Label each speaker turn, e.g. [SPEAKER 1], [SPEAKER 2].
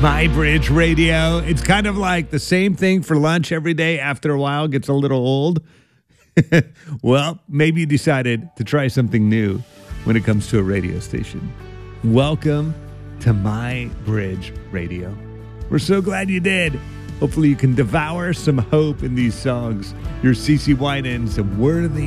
[SPEAKER 1] My Bridge Radio. It's kind of like the same thing for lunch every day. After a while, gets a little old. Well, maybe you decided to try something new when it comes to a radio station. Welcome to My Bridge Radio. We're so glad you did. Hopefully you can devour some hope in these songs. Your CeCe Winans and Worthy